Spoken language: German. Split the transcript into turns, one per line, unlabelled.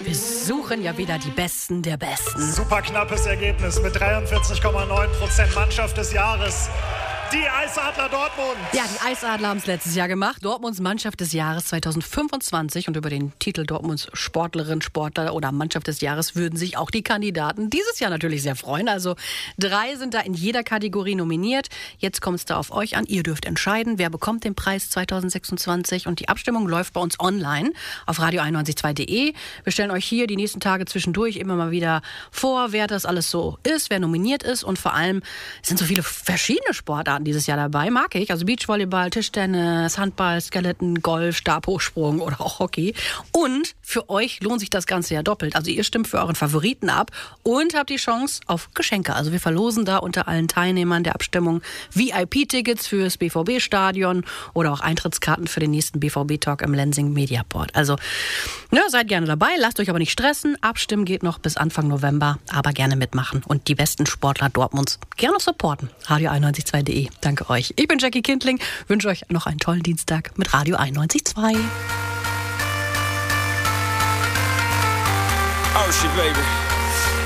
Wir suchen ja wieder die Besten der Besten.
Super knappes Ergebnis mit 43,9% Mannschaft des Jahres. Die Eisadler Dortmund.
Ja, die Eisadler haben es letztes Jahr gemacht. Dortmunds Mannschaft des Jahres 2025. Und über den Titel Dortmunds Sportlerin, Sportler oder Mannschaft des Jahres würden sich auch die Kandidaten dieses Jahr natürlich sehr freuen. Also 3 sind da in jeder Kategorie nominiert. Jetzt kommt es da auf euch an. Ihr dürft entscheiden, wer bekommt den Preis 2026. Und die Abstimmung läuft bei uns online auf radio912.de. Wir stellen euch hier die nächsten Tage zwischendurch immer mal wieder vor, wer das alles so ist, wer nominiert ist. Und vor allem sind so viele verschiedene Sportarten dieses Jahr dabei, mag ich. Also Beachvolleyball, Tischtennis, Handball, Skeleton, Golf, Stabhochsprung oder auch Hockey. Und für euch lohnt sich das Ganze ja doppelt. Also ihr stimmt für euren Favoriten ab und habt die Chance auf Geschenke. Also wir verlosen da unter allen Teilnehmern der Abstimmung VIP-Tickets fürs BVB-Stadion oder auch Eintrittskarten für den nächsten BVB-Talk im Lenzing Mediaport. Also seid gerne dabei, lasst euch aber nicht stressen. Abstimmen geht noch bis Anfang November, aber gerne mitmachen und die besten Sportler Dortmunds gerne supporten. Radio912.de. Danke euch. Ich bin Jackie Kindling, wünsche euch noch einen tollen Dienstag mit Radio 91.2.
Oh shit, baby.